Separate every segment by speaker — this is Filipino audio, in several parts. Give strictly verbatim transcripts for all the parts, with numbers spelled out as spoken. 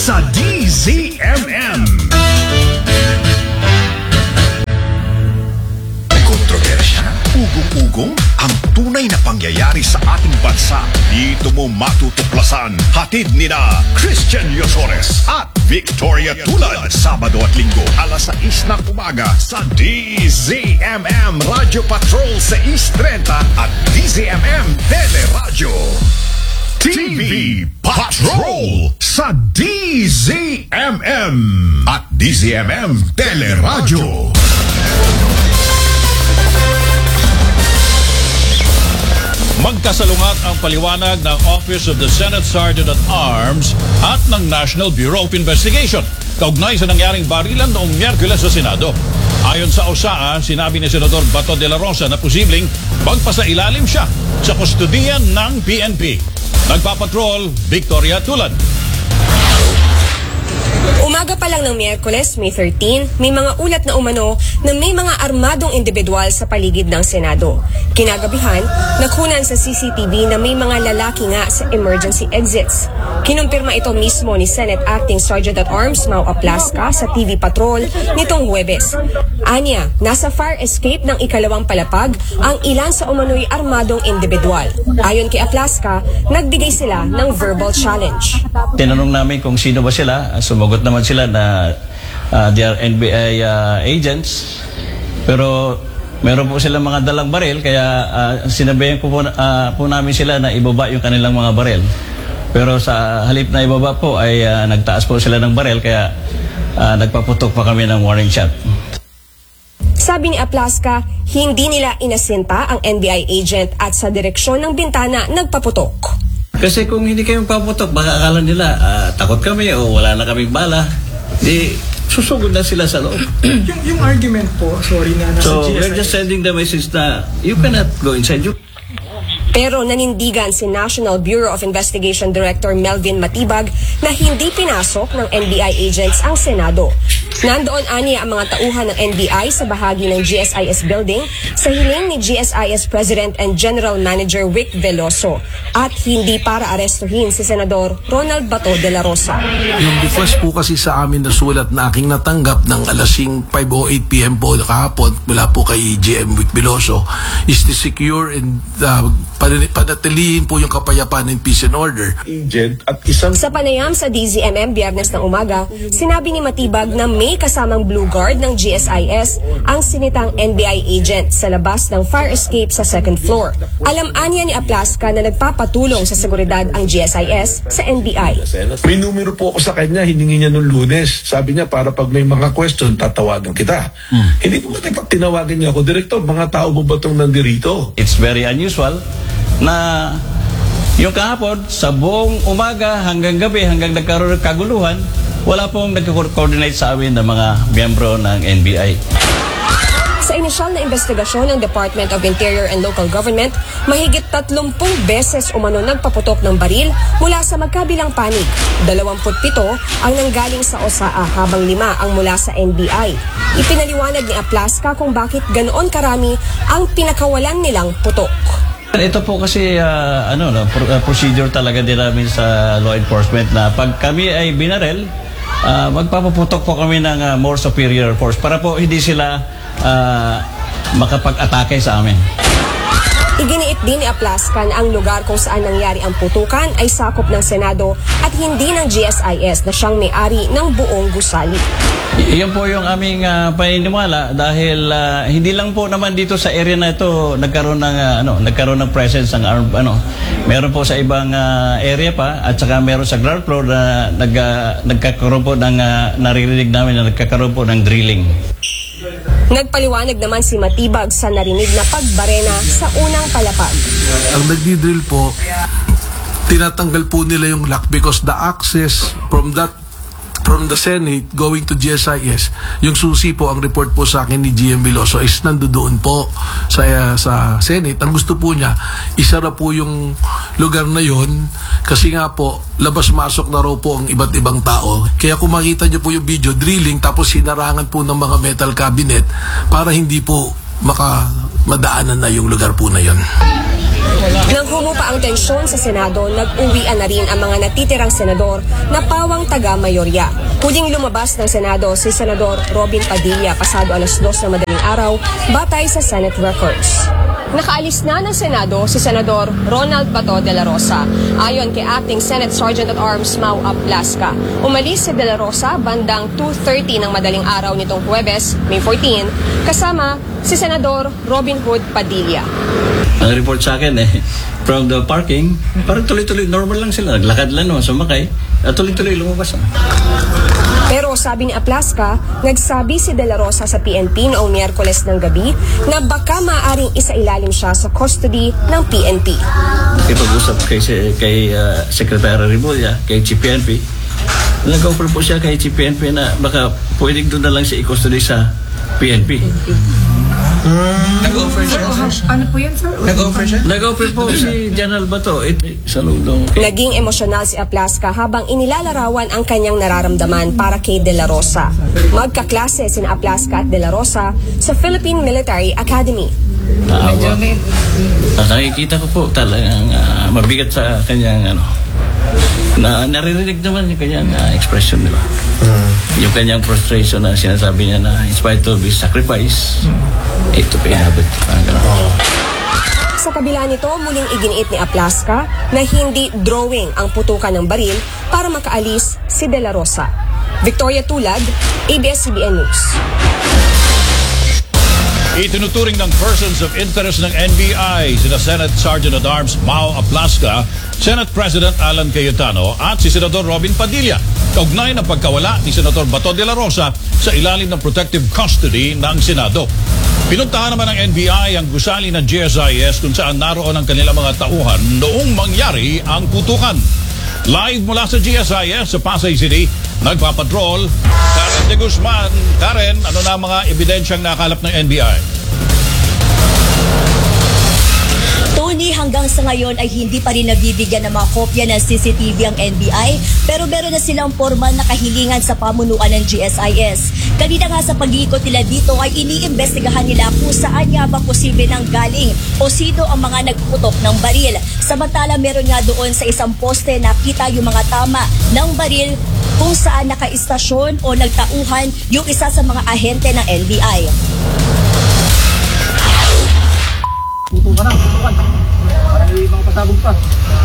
Speaker 1: sa D Z M M. Kontrobersya, ugong-ugong, ang tunay na pangyayari sa ating bansa. Dito mo matutuklasan. Hatid nina Christian Yosores at Victoria Tulad. Sabado at Linggo, alas sais ng umaga sa D Z M M Radio Patrol sais thirty at D Z M M Teleradyo. T V Patrol sa D Z M M at D Z M M Teleradyo.
Speaker 2: Magkasalungat ang paliwanag ng Office of the Senate Sergeant at Arms at ng National Bureau of Investigation kaugnay sa nangyaring barilan noong Miyerkules sa Senado. Ayon sa O S A A, sinabi ni Senador Bato de la Rosa na posibleng magpasailalim siya sa kustudiyan ng P N P. Nagpapatrol, Victoria Tulad.
Speaker 3: Umaga pa lang ng Miyerkules, May thirteen, may mga ulat na umano na may mga armadong individual sa paligid ng Senado. Kinagabihan, nakunan sa C C T V na may mga lalaki nga sa emergency exits. Kinumpirma ito mismo ni Senate Acting Sergeant at Arms Mau Aplasca sa T V Patrol nitong Huwebes. Anya, nasa fire escape ng ikalawang palapag ang ilan sa umano'y armadong individual. Ayon kay Aplasca, nagbigay sila ng verbal challenge.
Speaker 4: Tinanong namin kung sino ba sila. Sumagot naman sila na uh, they are N B I uh, agents. Pero meron po silang mga dalang baril, kaya uh, sinabihan ko po, uh, po namin sila na ibaba yung kanilang mga baril. Pero sa halip na ibaba po ay uh, nagtaas po sila ng baril, kaya uh, nagpaputok pa kami ng warning shot.
Speaker 3: Sabi ni Aplasca, hindi nila inasinta ang N B I agent at sa direksyon ng bintana nagpaputok.
Speaker 4: Kasi kung hindi kayo paputok, baka akala nila uh, takot kami o wala na kaming bala. Di susugod na sila sa loob.
Speaker 5: yung, yung argument po, sorry na, nasa
Speaker 4: so,
Speaker 5: G S I S.
Speaker 4: we're just sending the message na you cannot go inside you.
Speaker 3: Pero nanindigan si National Bureau of Investigation Director Melvin Matibag na hindi pinasok ng N B I agents ang Senado. Nandoon aniya ang mga tauhan ng N B I sa bahagi ng G S I S building sa hiling ni G S I S President and General Manager Rick Veloso at hindi para arestuhin si Senador Ronald Bato de la Rosa.
Speaker 6: Yung request po kasi sa amin na sulat na aking natanggap ng alasing five oh eight p m po kahapon mula po kay G M Rick Veloso is to secure and uh, panatilihin po yung kapayapaan and peace and order.
Speaker 3: At isang... Sa panayam sa D Z M M Biyernes ng umaga, sinabi ni Matibag na may kasamang Blue Guard ng G S I S ang sinitang N B I agent sa labas ng fire escape sa second floor. Alam anya ni Aplasca na nagpapatulong sa seguridad ang G S I S sa N B I.
Speaker 7: May numero po ako sa kanya, hiningi niya nung Lunes. Sabi niya para pag may mga question, tatawagan kita. Hmm. Hindi ko matipag tinawagan niya ako, Direktor, mga tao mo ba itong nandirito?
Speaker 4: It's very unusual na yung kahapon, sa buong umaga hanggang gabi, hanggang nagkaroon ng kaguluhan, wala pong nag-coordinate sa amin ng mga miyembro ng N B I.
Speaker 3: Sa inisyal na investigasyon ng Department of Interior and Local Government, mahigit tatlumpung beses umano nagpaputok ng baril mula sa magkabilang panig. Dalawamput pito ang nanggaling sa O S A A habang lima ang mula sa N B I. Ipinaliwanag ni Aplasca kung bakit ganoon karami ang pinakawalan nilang putok.
Speaker 4: Ito po kasi uh, ano no, pro- uh, procedure talaga din namin sa law enforcement na pag kami ay binarel, uh, magpapaputok po kami ng uh, more superior force para po hindi sila uh, makapag-atake sa amin.
Speaker 3: Iginiit din ni Aplasca na ang lugar kung saan nangyari ang putukan ay sakop ng Senado at hindi ng G S I S na siyang may-ari ng buong gusali.
Speaker 4: I- Iyon po yung aming uh, paniniwala dahil uh, hindi lang po naman dito sa area na ito nagkaroon ng uh, ano, nagkaroon ng presence ng armed ano. Meron po sa ibang uh, area pa at saka meron sa ground floor na nag uh, nagkakaroon po ng uh, naririnig namin na nagkakaroon po ng drilling.
Speaker 3: Nagpaliwanag naman si Matibag sa narinig na pagbarena sa unang palapag.
Speaker 6: Ang nagdi-drill po, tinatanggal po nila yung lock because the access from that from the Senate going to G S I S, yung susi po, ang report po sa akin ni G M Veloso is nandoon po sa, uh, sa Senate. Ang gusto po niya, isara po yung lugar na yon kasi nga po, labas-masok na raw po ang iba't ibang tao. Kaya kung makita niyo po yung video, drilling, tapos hinarangan po ng mga metal cabinet para hindi po maka madaanan na yung lugar po na yon.
Speaker 3: Nang humupa ang tensyon sa Senado, nag-uwian na rin ang mga natitirang senador na pawang taga-mayorya. Huling lumabas ng Senado si Senador Robin Padilla pasado alas dos ng madaling araw batay sa Senate records. Nakaalis na ng Senado si Senador Ronald Bato de la Rosa. Ayon kay Acting Senate Sergeant at Arms Mau Aplasca, umalis si de la Rosa bandang two thirty ng madaling araw nitong Huwebes, May fourteen, kasama si Senador Robin Hood Padilla.
Speaker 4: Ang report sa akin eh, from the parking, parang tuloy-tuloy, normal lang sila. Naglakad lang naman, sumakay, at tuloy-tuloy lumabas.
Speaker 3: Pero sabi ni Aplasca, nagsabi si De La Rosa sa P N P noong Miyerkules ng gabi na baka maaaring isailalim siya sa custody ng P N P.
Speaker 4: Ipag-usap kay, kay uh, Secretary Rimulya, kay Chief P N P, nag-offer po siya kay Chief P N P na baka pwedeng doon na lang siya i-custody sa P N P.
Speaker 8: Hmm. Nag-offer siya?
Speaker 5: Ano po yan, sir?
Speaker 8: Nag-offer siya?
Speaker 4: Nag-offer po si General Bato. It, sa lulong.
Speaker 3: Naging emosyonal si Aplasca habang inilalarawan ang kanyang nararamdaman para kay De La Rosa. Magkaklase sina Aplasca at De La Rosa sa Philippine Military Academy.
Speaker 4: Naawa. At nakikita ko po talagang uh, mabigat sa kanyang ano, na naririnig naman yung kanyang uh, expression, di ba? Hmm. Yung kanyang frustration na sinasabi niya na in spite of his sacrifice, hmm. ito pa yung habit. Oh.
Speaker 3: Sa kabila nito, muling iginiit ni Aplasca na hindi drawing ang putukan ng baril para makaalis si De La Rosa. Victoria Tulad, A B S C B N News.
Speaker 2: Itinuturing ng persons of interest ng N B I sina Senate Sergeant at Arms Mau Aplasca, Senate President Alan Cayetano at si Senador Robin Padilla. Kaugnay ng pagkawala ni Senator Bato de la Rosa sa ilalim ng protective custody ng Senado. Pinuntahan naman ng N B I ang gusali ng G S I S kung saan naroon ang kanilang mga tauhan noong mangyari ang putukan. Live mula sa G S I S sa Pasay City, nagpapatrol Karen de Guzman. Karen, ano na mga ebidensyang nakalap ng N B I?
Speaker 9: Tony, hanggang sa ngayon ay hindi pa rin nabibigyan ng mga kopya ng C C T V ang N B I, pero meron na silang formal na kahilingan sa pamunuan ng G S I S. Kanina nga sa pag-iikot nila dito ay iniimbestigahan nila kung saan nga ba posible nang galing o sino ang mga nagputok ng baril. Samantala meron nga doon sa isang poste nakita yung mga tama ng baril kung saan nakaistasyon o nagtauhan yung isa sa mga ahente ng N B I.
Speaker 10: Putukan na, putukan. Parang yung mga pasabog pa.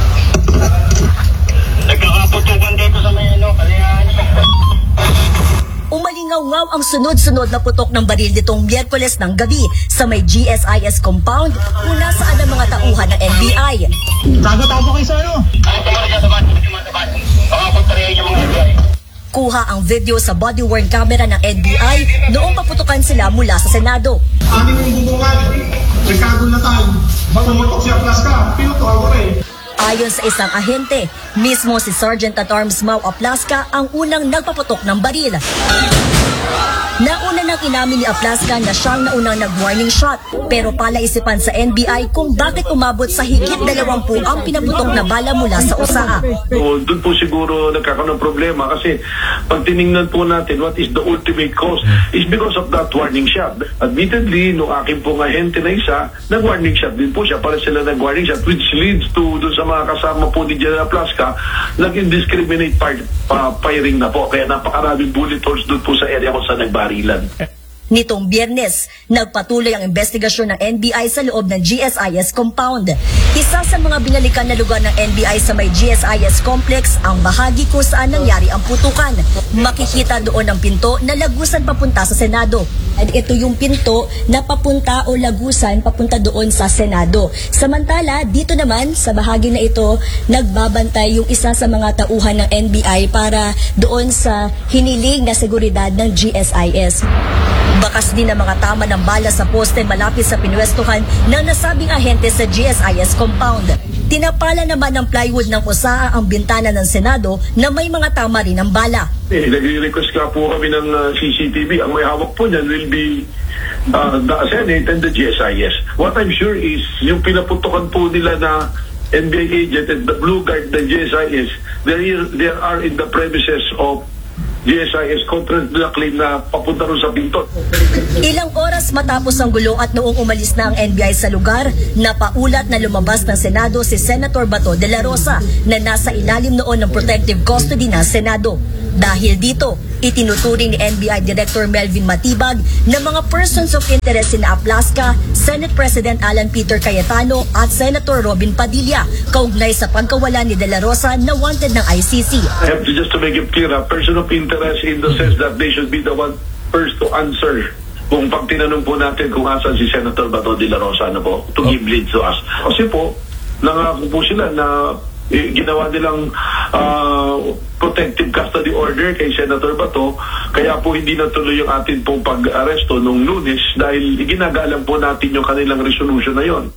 Speaker 10: Nagkakaputukan dito sa may ano, kalihan.
Speaker 9: Umalingaw-ngaw ang sunod-sunod na putok ng baril nitong Miyerkules ng gabi sa may G S I S compound kung nasaan ang mga tauhan ng N B I.
Speaker 10: Tago-tago kayo sa ano? Ano tumarin ka sa bahan? Tumarin baka pagparihin yung mga N B I.
Speaker 9: Kuha ang video sa body-worn camera ng N B I noong paputukan sila mula sa Senado.
Speaker 10: Amin yung bubungan, Ricardo Natal, pumutok siya Aplasca, pinuto ako rin.
Speaker 9: Ayon sa isang ahente, mismo si Sergeant at Arms Mau Aplasca ang unang nagpaputok ng baril. Nauna nang inamin ni Aplasca na siyang naunang nag-warning shot, pero palaisipan sa N B I kung bakit umabot sa higit dalawampu ang pinaputok na bala mula sa U S A A.
Speaker 7: So, doon po siguro nagkakaroon ng problema kasi pag tinignan po natin what is the ultimate cause is because of that warning shot. Admittedly, no aking pong ahente na isa, nag-warning shot din po siya para sila nag-warning shot which leads to doon sa mga kasama po ni General Aplasca nag-indiscriminate part, uh, firing na po. Kaya napakaraming bullet holes doon po sa area kung saan nagbarilan.
Speaker 9: Nitong Biyernes, nagpatuloy ang investigasyon ng N B I sa loob ng G S I S compound. Isa sa mga binalikan na lugar ng N B I sa may G S I S complex ang bahagi kung saan nangyari ang putukan. Makikita doon ang pinto na lagusan papunta sa Senado. At ito yung pinto na papunta o lagusan papunta doon sa Senado. Samantala, dito naman sa bahagi na ito, nagbabantay yung isa sa mga tauhan ng N B I para doon sa hiniling na seguridad ng G S I S. Bakas din ang mga tama ng bala sa poste malapit sa pinwestuhan ng nasabing ahente sa G S I S compound. Tinapala naman ng plywood ng U S A A ang bintana ng Senado na may mga tama rin ng bala.
Speaker 7: Eh, nagre-request ka po kami ng uh, C C T V. Ang may hawak po niyan will be uh, the Senate and the G S I S. What I'm sure is yung pinaputukan po nila na N B I agent and the blue guard ng G S I S, they, they are in the premises of G S I S contrary to the claim na papunta rin sa pinto.
Speaker 9: Ilang oras matapos ang gulo at noong umalis na ang N B I sa lugar, napaulat na lumabas ng Senado si Senator Bato de la Rosa na nasa ilalim noon ng protective custody ng Senado. Dahil dito, itinuturing ni N B I Director Melvin Matibag na mga persons of interest in Aplaska, Senate President Alan Peter Cayetano at Senator Robin Padilla kaugnay sa pagkawala ni de la Rosa na wanted ng I C C.
Speaker 7: I have to just to make it clear, a person of interest in the sense that they should be the one first to answer kung pag tinanong po natin kung asan si Senator Bato de la Rosa, ano po, to give lead to us. Kasi po, nangako po sila na eh, ginawa nilang uh, protective custody order kay Senator Bato, kaya po hindi natuloy yung atin pong pag-aresto nung Lunes dahil ginagalang po natin yung kanilang resolution na yon.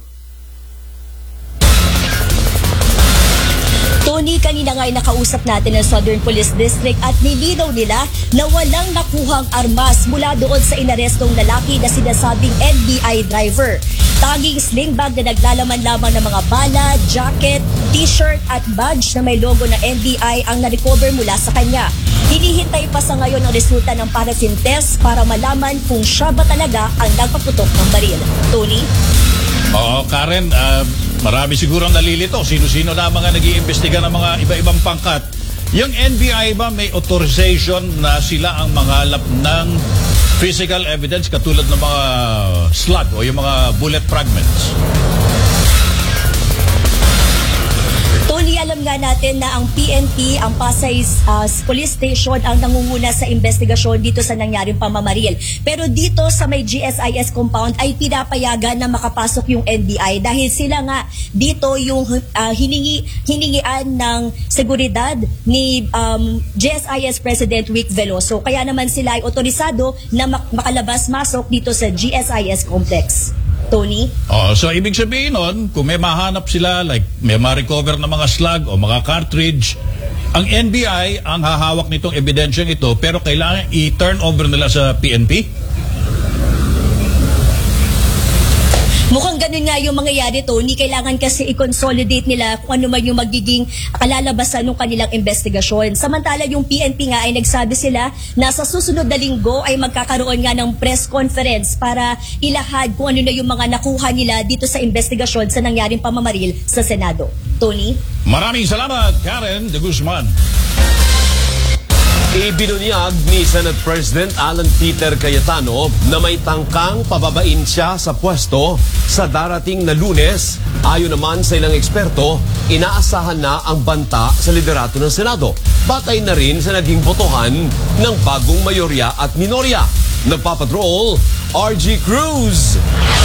Speaker 9: Tony, kanina nga ay nakausap natin ng Southern Police District at nilinaw nila na walang nakuhang armas mula doon sa inarestong lalaki na sinasabing N B I driver. Taging sling bag na naglalaman lamang ng mga bala, jacket, t-shirt at badge na may logo ng N B I ang na-recover mula sa kanya. Hinihintay pa sa ngayon ang resulta ng paraffin test para malaman kung siya ba talaga ang nagpaputok ng baril. Tony?
Speaker 2: Oo, Karen, uh, marami siguro ang nalilito. Sino-sino na mga nag-iimbestiga ng mga iba-ibang pangkat. Yung N B I ba may authorization na sila ang mangalap ng physical evidence katulad ng mga slug o yung mga bullet fragments?
Speaker 9: Tony, alam nga natin na ang P N P, ang Pasay uh, Police Station, ang nangunguna sa investigasyon dito sa nangyaring pamamaril. Pero dito sa may G S I S compound ay pinapayagan na makapasok yung N B I dahil sila nga dito yung uh, hiningi, hiningian ng seguridad ni um, G S I S President Vic Veloso. Kaya naman sila ay otorisado na mak- makalabas-masok dito sa G S I S complex. Tony?
Speaker 2: Oh, so ibig sabihin nun, kung may mahanap sila, like may ma-recover na mga slug o mga cartridge, ang N B I ang hahawak nitong ebidensyang ito, pero kailangan i-turn over nila sa P N P?
Speaker 9: Mukhang ganun nga yung mangyayari, Tony. Kailangan kasi i-consolidate nila kung ano man yung magiging kalalabasan ng kanilang investigasyon. Samantala, yung P N P nga ay nagsabi sila na sa susunod na linggo ay magkakaroon nga ng press conference para ilahad kung ano na yung mga nakuha nila dito sa investigasyon sa nangyaring pamamaril sa Senado. Tony?
Speaker 2: Maraming salamat, Karen de Guzman.
Speaker 11: Ibinunyag ni Senate President Alan Peter Cayetano na may tangkang pababain siya sa pwesto sa darating na Lunes. Ayon naman sa ilang eksperto, inaasahan na ang banta sa liderato ng Senado. Batay na rin sa naging botohan ng bagong mayorya at minorya. Nagpapatrol, R G Cruz.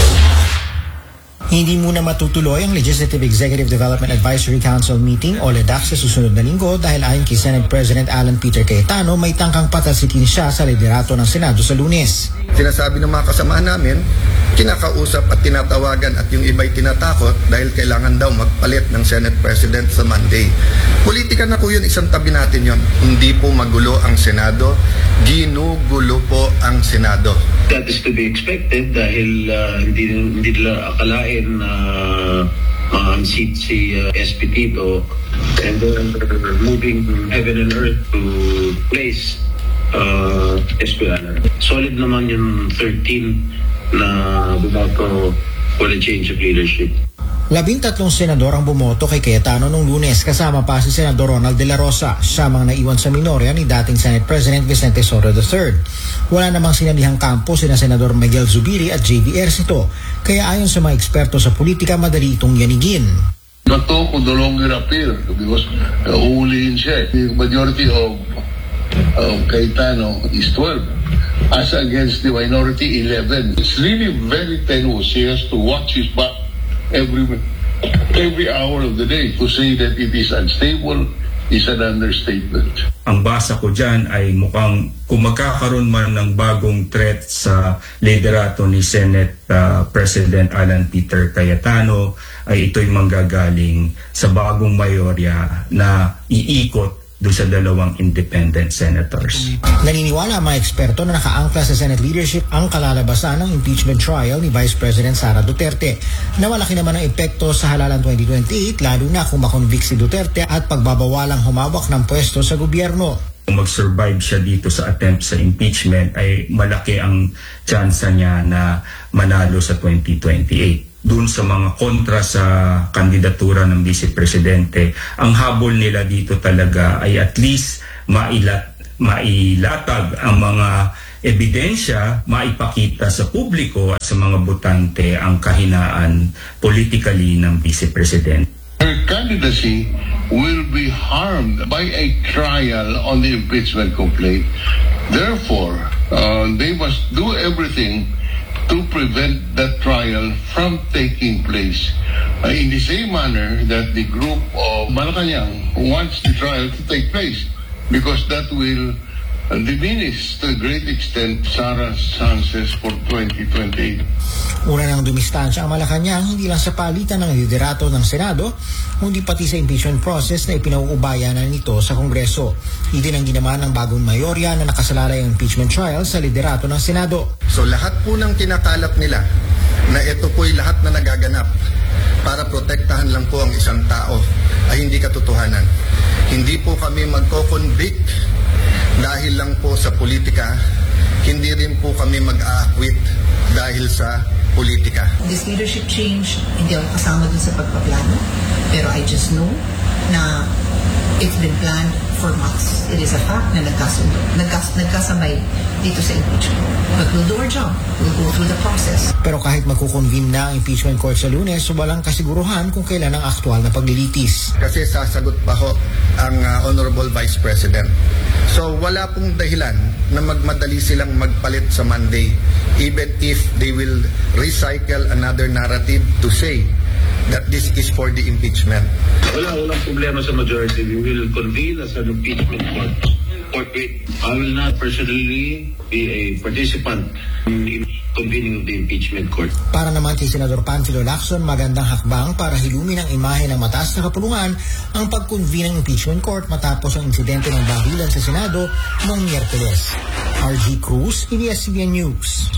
Speaker 12: Hindi muna matutuloy ang Legislative Executive Development Advisory Council meeting o LEDAC sa susunod na linggo dahil ayon kay Senate President Alan Peter Cayetano may tangkang patalsikin siya sa liderato ng Senado sa Lunes.
Speaker 13: Sinasabi ng mga kasamahan namin, kinakausap at tinatawagan at yung iba'y tinatakot dahil kailangan daw magpalit ng Senate President sa Monday. Politika na po yun, isang tabi natin yun. Hindi po magulo ang Senado, ginugulo po ang Senado.
Speaker 14: That is to be expected dahil uh, hindi, hindi nila akalain na uh, unseat si uh, S P Tito and then uh, moving heaven and earth to place uh, S P Alan. Solid naman yung thirteen na bumoto for the change of leadership.
Speaker 12: Labing tatlong senador ang bumoto kay Cayetano nung Lunes kasama pa si Senador Ronald de la Rosa, siya mang naiwan sa minorya ni dating Senate President Vicente Soto the third. Wala namang sinalihang kampo sina Senador Miguel Zubiri at J V Ercito, kaya ayon sa mga eksperto sa politika madali itong yanigin.
Speaker 15: Bato could no longer appear because uh, uhulihin siya. The majority of, of Cayetano is twelve. As against the minority, eleven. It's really very tenuous. He has to watch his back every every hour of the day. To say that it is unstable is an understatement.
Speaker 16: Ang basa ko dyan ay mukhang kung magkakaroon man ng bagong threat sa liderato ni Senate uh, President Alan Peter Cayetano, ay ito'y manggagaling sa bagong mayorya na iikot doon sa dalawang independent senators.
Speaker 12: Naniniwala ang mga eksperto na nakaangkla sa Senate leadership ang kalalabasan ng impeachment trial ni Vice President Sara Duterte na malaki naman ang epekto sa halalan twenty twenty-eight lalo na kung makonvict si Duterte at pagbabawalang humawak ng pwesto sa gobyerno.
Speaker 16: Kung mag-survive siya dito sa attempt sa impeachment, ay malaki ang tsansa niya na manalo sa twenty twenty-eight. Doon sa mga kontra sa kandidatura ng Vice Presidente, ang habol nila dito talaga ay at least mailat, mailatag ang mga ebidensya, maipakita sa publiko at sa mga botante ang kahinaan politically ng Vice Presidente.
Speaker 15: Her candidacy will be harmed by a trial on the impeachment complaint. Therefore, uh, they must do everything to prevent that trial from taking place. Uh, in the same manner that the group of Malacanang wants the trial to take place, because that will uh, diminish to a great extent Sarah's chances for twenty twenty-eight.
Speaker 12: Una nang dumistansya ang Malacanang hindi lang sa palitan ng liderato ng Senado, kundi pati sa impeachment process na ipinauubayanan nito sa Kongreso. Itinanggi naman ng bagong mayorya na nakasalalay ang impeachment trial sa liderato ng Senado.
Speaker 13: So lahat po ng kinakalat nila na ito po'y lahat na nagaganap para protektahan lang po ang isang tao ay hindi katotohanan. Hindi po kami magko-convict dahil lang po sa politika, hindi rin po kami mag-a-acquit dahil sa politika.
Speaker 17: This leadership change, hindi ako kasama dun sa pagpaplano, pero I just know na it's been planned for months. It is a fact na nagkasundo, nagkas, nagkasamay dito sa impeachment. But we'll do our job. We'll go through the process.
Speaker 12: Pero kahit magkukonvene na ang impeachment court sa Lunes, walang kasiguruhan kung kailan ang aktual na paglilitis.
Speaker 13: Kasi sasagot pa ho ang uh, Honorable Vice President. So wala pong dahilan na magmadali silang magpalit sa Monday, even if they will recycle another narrative to say that this is for the impeachment.
Speaker 14: Wala, walang problema sa majority. We will convene as an impeachment court. Court wait. I will not personally be a participant in convening of the impeachment court.
Speaker 12: Para naman kay Senador Panfilo Lacson, magandang hakbang para hilumin ang imahe ng mataas na kapulungan ang pag-convene ng impeachment court matapos ang insidente ng barilan sa Senado noong Miyerkules. R G Cruz, A B S C B N News.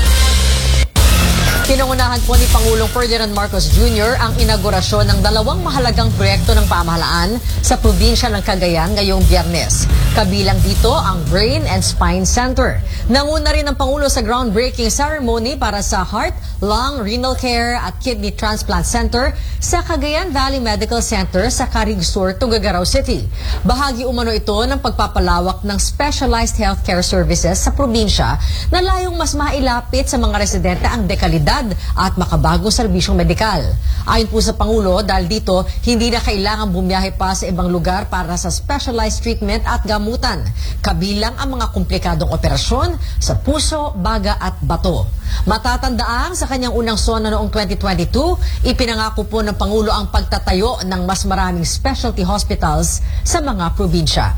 Speaker 18: Pinangunahan po ni Pangulong Ferdinand Marcos Junior ang inaugurasyon ng dalawang mahalagang proyekto ng pamahalaan sa probinsya ng Cagayan ngayong Biyernes. Kabilang dito ang Brain and Spine Center. Nanguna rin ang Pangulo sa groundbreaking ceremony para sa Heart, Lung, Renal Care at Kidney Transplant Center sa Cagayan Valley Medical Center sa Carig Sur, Tuguegarao City. Bahagi umano ito ng pagpapalawak ng specialized healthcare services sa probinsya na layong mas mailapit sa mga residente ang dekalidad at makabagong serbisyong medikal. Ayon po sa Pangulo, dahil dito hindi na kailangan bumiyahe pa sa ibang lugar para sa specialized treatment at gamutan, kabilang ang mga komplikadong operasyon sa puso, baga at bato. Matatandaang sa kanyang unang sona noong twenty twenty-two, ipinangako po ng Pangulo ang pagtatayo ng mas maraming specialty hospitals sa mga probinsya.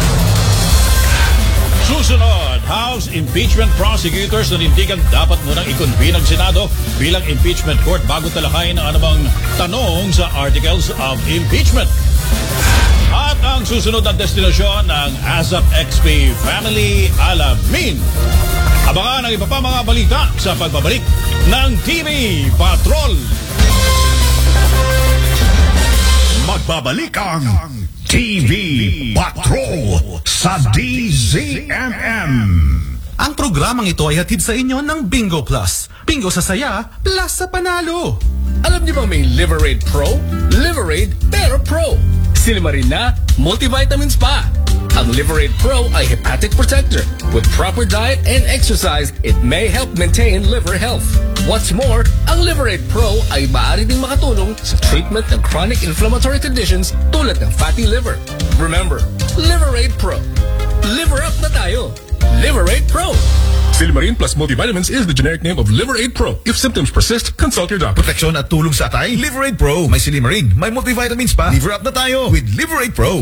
Speaker 2: Susunod, House impeachment prosecutors nanindigan dapat munang i-convene ang Senado bilang impeachment court bago talakayin ang anumang tanong sa articles of impeachment. At ang susunod na destinasyon ng ASAP X P Family Alamin. Abangan ang iba pa mga balita sa pagbabalik ng T V Patrol.
Speaker 1: Magbabalik ang T V Patrol sa D Z M M.
Speaker 19: Ang programang ito ay hatid sa inyo ng Bingo Plus. Bingo sa saya, plus sa panalo.
Speaker 20: Alam niyo bang may Liverade Pro? Liverade pero Pro. Silimarin na, multivitamins pa. Ang Liverade Pro ay hepatic protector. With proper diet and exercise, it may help maintain liver health. What's more, ang Liverade Pro ay maaari ding makatulong sa treatment ng chronic inflammatory conditions tulad ng fatty liver. Remember, Liverade Pro. Liver up na tayo. Liverade Pro.
Speaker 21: Silimarin plus multivitamins is the generic name of Liverade Pro. If symptoms persist, consult your doctor.
Speaker 22: Proteksyon at tulong sa atay, Liverade Pro. May Silimarin, may multivitamins pa. Liver up na tayo with Liverade Pro.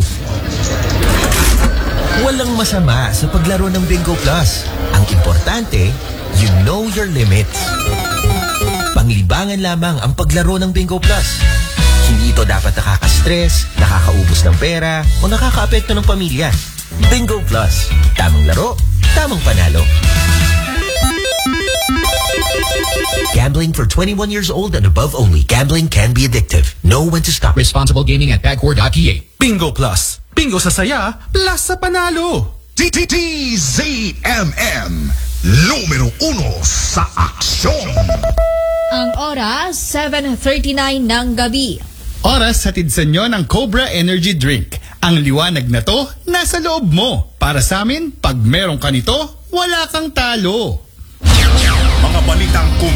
Speaker 23: Walang masama sa paglaro ng Bingo Plus. Ang importante, you know your limits. Panglibangan lamang ang paglaro ng Bingo Plus. Hindi ito dapat nakaka-stress, nakakaubos ng pera, o nakaka-apekto ng pamilya. Bingo Plus. Tamang laro, tamang panalo. Gambling for twenty-one years old and above only. Gambling can be addictive. Know when to stop.
Speaker 24: Responsible gaming at bagcore dot p a.
Speaker 19: Bingo Plus. Bingo sa saya, plus sa panalo.
Speaker 1: D Z M M, numero uno sa aksyon.
Speaker 5: Ang oras, seven thirty-nine ng gabi.
Speaker 6: Oras hatid sa inyo ng Cobra Energy Drink. Ang liwanag na to, nasa loob mo. Para sa amin, pag meron ka nito, wala kang talo.
Speaker 1: Mga balitang